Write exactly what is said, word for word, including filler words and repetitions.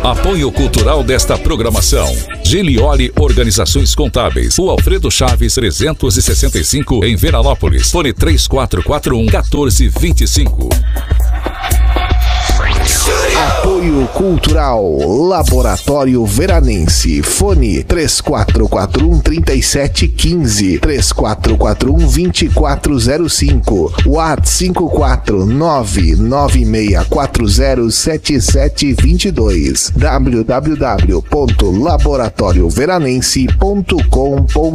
Apoio cultural desta programação: Gilioli Organizações Contábeis, Rua Alfredo Chaves trezentos e sessenta e cinco, em Veranópolis. Fone três quatro quatro um, um quatro dois cinco. Apoio cultural Laboratório Veranense. Fone três quatro quatro um, três sete um cinco, três quatro quatro um, dois quatro zero cinco, WhatsApp cinco quatro nove nove seis quatro zero sete sete dois dois, w w w ponto laboratório veranense ponto com ponto br.